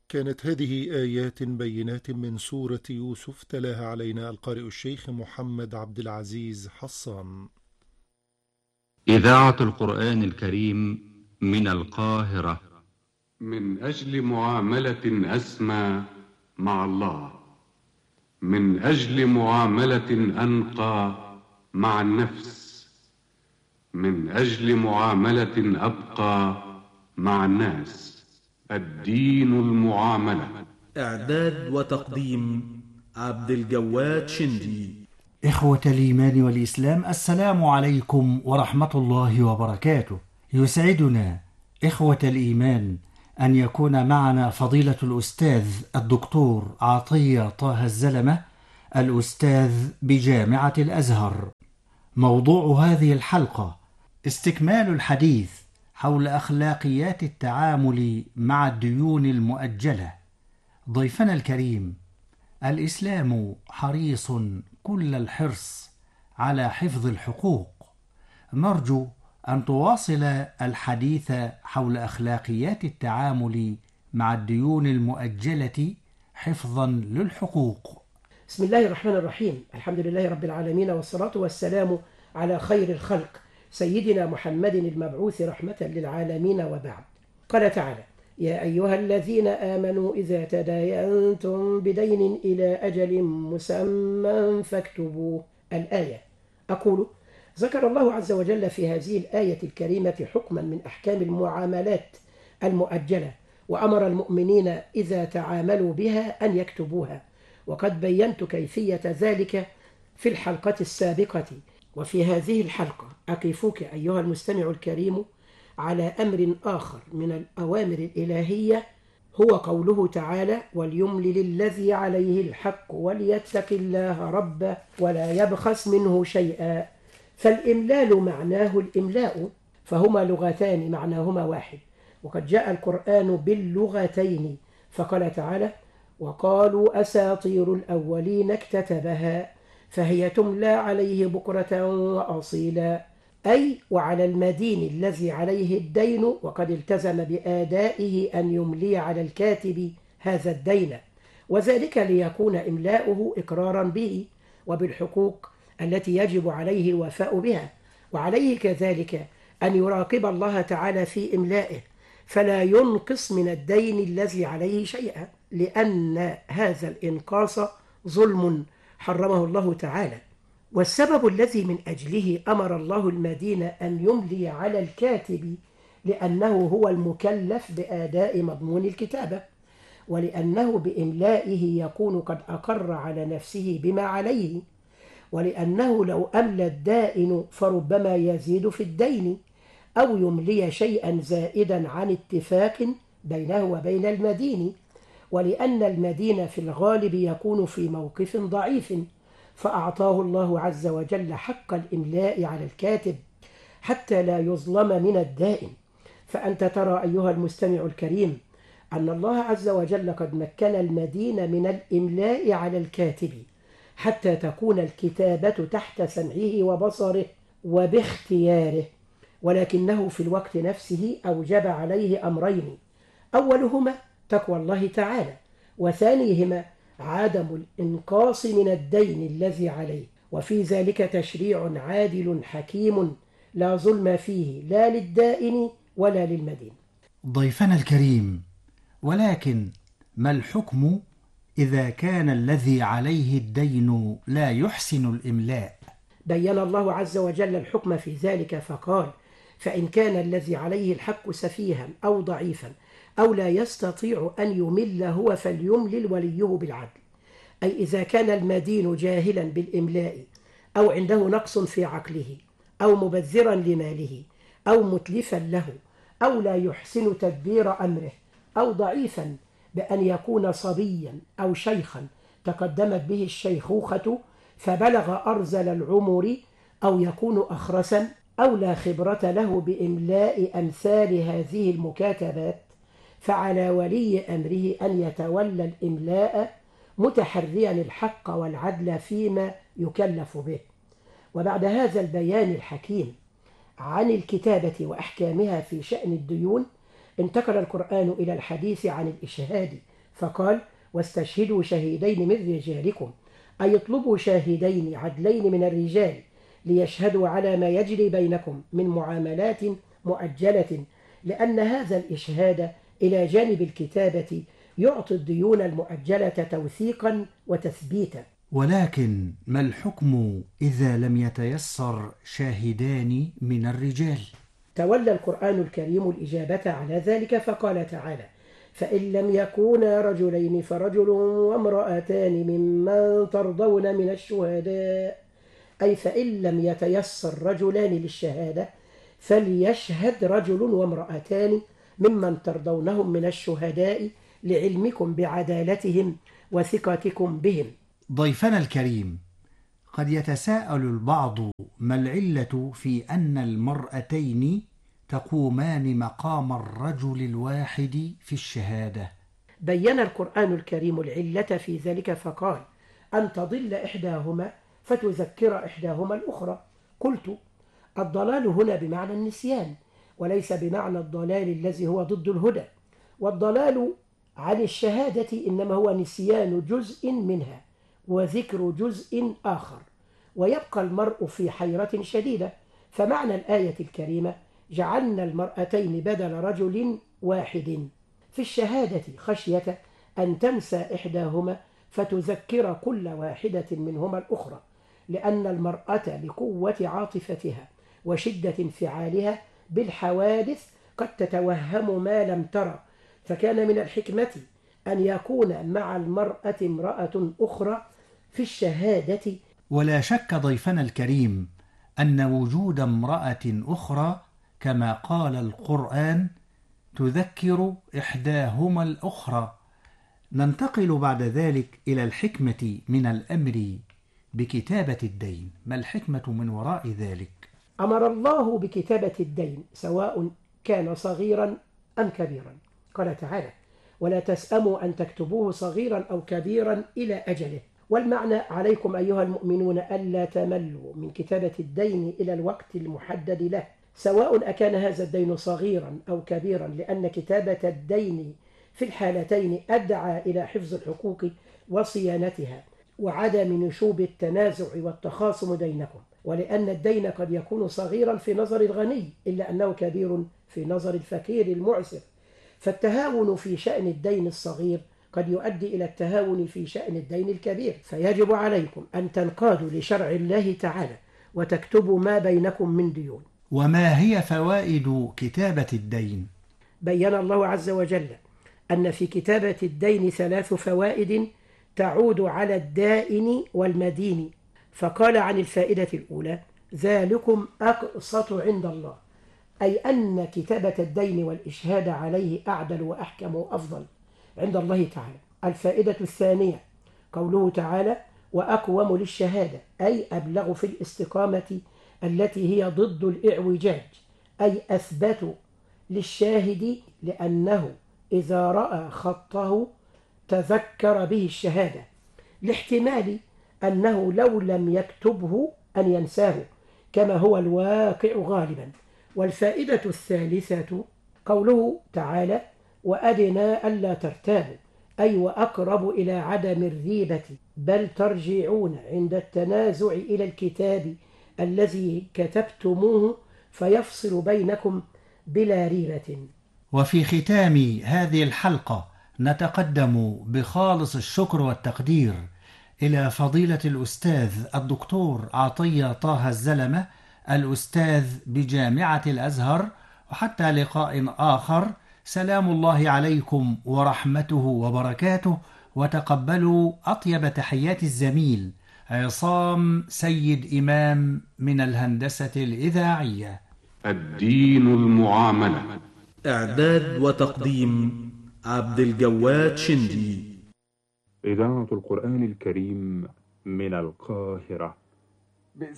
كانت هذه آيات بينات من سورة يوسف تلاها علينا القارئ الشيخ محمد عبد العزيز حصان. إذاعة القرآن الكريم من القاهرة. من أجل معاملة أسمى مع الله، من أجل معاملة أنقى مع النفس، من أجل معاملة أبقى مع الناس. الدين المعاملة. إعداد وتقديم عبد الجواد شندي. إخوة الإيمان والإسلام، السلام عليكم ورحمة الله وبركاته. يسعدنا إخوة الإيمان أن يكون معنا فضيلة الأستاذ الدكتور عطية طه الزلمة، الأستاذ بجامعة الأزهر. موضوع هذه الحلقة استكمال الحديث حول أخلاقيات التعامل مع الديون المؤجلة. ضيفنا الكريم، الإسلام حريص كل الحرص على حفظ الحقوق. نرجو أن تواصل الحديث حول أخلاقيات التعامل مع الديون المؤجلة حفظا للحقوق. بسم الله الرحمن الرحيم. الحمد لله رب العالمين، والصلاة والسلام على خير الخلق سيدنا محمد المبعوث رحمة للعالمين، وبعد. قال تعالى: يا أيها الذين آمنوا إذا تداينتم بدين إلى أجل مسمى فاكتبوه. الآية. أقول: ذكر الله عز وجل في هذه الآية الكريمة حكما من أحكام المعاملات المؤجلة، وأمر المؤمنين إذا تعاملوا بها أن يكتبوها، وقد بينت كيفية ذلك في الحلقة السابقة. وفي هذه الحلقة أقفك أيها المستمع الكريم على أمر آخر من الأوامر الإلهية، هو قوله تعالى: وليملل الذي عليه الحق وليتق الله ربه ولا يبخس منه شيئا. فالإملال معناه الإملاء، فهما لغتان معناهما واحد، وقد جاء القرآن باللغتين، فقال تعالى: وقالوا أساطير الأولين اكتتبها فهي تملى عليه بكرة وأصيلا، أي وعلى المدين الذي عليه الدين وقد التزم بآدائه أن يملي على الكاتب هذا الدين، وذلك ليكون إملاؤه إقرارا به وبالحقوق التي يجب عليه الوفاء بها، وعليه كذلك أن يراقب الله تعالى في إملائه فلا ينقص من الدين الذي عليه شيئا، لأن هذا الإنقاص ظلم حرمه الله تعالى. والسبب الذي من أجله أمر الله المدين أن يملي على الكاتب لأنه هو المكلف بأداء مضمون الكتابة، ولأنه بإملائه يكون قد أقر على نفسه بما عليه، ولأنه لو أملى الدائن فربما يزيد في الدين أو يملي شيئا زائدا عن اتفاق بينه وبين المدين، ولأن المدين في الغالب يكون في موقف ضعيف، فأعطاه الله عز وجل حق الإملاء على الكاتب حتى لا يظلم من الدائن. فأنت ترى أيها المستمع الكريم أن الله عز وجل قد مكن المدين من الإملاء على الكاتب حتى تكون الكتابة تحت سمعه وبصره وباختياره، ولكنه في الوقت نفسه أوجب عليه أمرين: أولهما تقوى الله تعالى، وثانيهما عدم الإنقاص من الدين الذي عليه، وفي ذلك تشريع عادل حكيم لا ظلم فيه لا للدائن ولا للمدين. ضيفنا الكريم، ولكن ما الحكم إذا كان الذي عليه الدين لا يحسن الإملاء؟ بين الله عز وجل الحكم في ذلك فقال: فإن كان الذي عليه الحق سفيها أو ضعيفا أو لا يستطيع أن يمل هو فليملل وليه بالعدل. أي إذا كان المدين جاهلا بالإملاء أو عنده نقص في عقله أو مبذرا لماله أو متلفا له أو لا يحسن تدبير أمره أو ضعيفا بأن يكون صبيا أو شيخا تقدمت به الشيخوخة فبلغ أرذل العمر أو يكون أخرسا أو لا خبرة له بإملاء أمثال هذه المكاتبات، فعلى ولي أمره أن يتولى الإملاء متحريا الحق والعدل فيما يكلف به. وبعد هذا البيان الحكيم عن الكتابة وأحكامها في شأن الديون، انتقل القرآن إلى الحديث عن الإشهاد فقال واستشهدوا شهيدين من رجالكم، أي اطلبوا شاهدين عدلين من الرجال ليشهدوا على ما يجري بينكم من معاملات مؤجلة، لأن هذا الإشهاد إلى جانب الكتابة يعطي الديون المؤجلة توثيقا وتثبيتا. ولكن ما الحكم إذا لم يتيسر شاهدان من الرجال؟ تولى القرآن الكريم الإجابة على ذلك فقال تعالى: فإن لم يكونا رجلين فرجل وامرأتان ممن ترضون من الشهداء، أي فإن لم يتيسر رجلان للشهادة فليشهد رجل وامرأتان ممن ترضونهم من الشهداء لعلمكم بعدالتهم وثقتكم بهم. ضيفنا الكريم، قد يتساءل البعض ما العلة في أن المرأتين تقومان مقام الرجل الواحد في الشهادة؟ بين القرآن الكريم العلة في ذلك فقال: أن تضل إحداهما فتذكر إحداهما الأخرى. قلت: الضلال هنا بمعنى النسيان، وليس بمعنى الضلال الذي هو ضد الهدى، والضلال عن الشهادة إنما هو نسيان جزء منها وذكر جزء آخر، ويبقى المرء في حيرة شديدة. فمعنى الآية الكريمة: جعلنا المرأتين بدل رجل واحد في الشهادة خشية أن تنسى إحداهما فتذكر كل واحدة منهما الأخرى، لأن المرأة لقوة عاطفتها وشدة انفعالها بالحوادث قد تتوهم ما لم ترى، فكان من الحكمة أن يكون مع المرأة امرأة أخرى في الشهادة. ولا شك ضيفنا الكريم أن وجود امرأة أخرى كما قال القرآن تذكر إحداهما الأخرى. ننتقل بعد ذلك إلى الحكمة من الأمر بكتابة الدين. ما الحكمة من وراء ذلك؟ أمر الله بكتابة الدين سواء كان صغيرا أم كبيرا. قال تعالى: ولا تسأموا أن تكتبوه صغيرا أو كبيرا إلى أجله. والمعنى: عليكم أيها المؤمنون ألا تملوا من كتابة الدين إلى الوقت المحدد له، سواء أكان هذا الدين صغيرا أو كبيرا، لأن كتابة الدين في الحالتين أدعى إلى حفظ الحقوق وصيانتها وعدم نشوب التنازع والتخاصم بينكم، ولأن الدين قد يكون صغيرا في نظر الغني إلا أنه كبير في نظر الفقير المعسر، فالتهاون في شأن الدين الصغير قد يؤدي إلى التهاون في شأن الدين الكبير. فيجب عليكم أن تنقادوا لشرع الله تعالى وتكتبوا ما بينكم من ديون. وما هي فوائد كتابة الدين؟ بين الله عز وجل أن في كتابة الدين 3 فوائد تعود على الدائن والمدين، فقال عن الفائدة الأولى: ذلكم أقسط عند الله، أي أن كتابة الدين والإشهاد عليه أعدل وأحكم وأفضل عند الله تعالى. الفائدة الثانية قوله تعالى: وأقوم للشهادة، أي أبلغ في الاستقامة التي هي ضد الإعوجاج، أي أثبت للشاهد، لأنه إذا رأى خطه تذكر به الشهادة، لاحتمال أنه لو لم يكتبه أن ينساه كما هو الواقع غالبا. والفائدة الثالثة قوله تعالى: وأدنى ألا ترتابوا، أي وأقرب إلى عدم الريبة، بل ترجعون عند التنازع إلى الكتاب الذي كتبتموه فيفصل بينكم بلا ريبة. وفي ختام هذه الحلقة نتقدم بخالص الشكر والتقدير إلى فضيلة الأستاذ الدكتور عطية طه الزلمة، الأستاذ بجامعة الأزهر. وحتى لقاء آخر، سلام الله عليكم ورحمته وبركاته، وتقبلوا أطيب تحيات الزميل عصام سيد إمام من الهندسة الإذاعية. الدين المعاملة. إعداد وتقديم عبد الجواد شندي. إذاعة القرآن الكريم من القاهرة.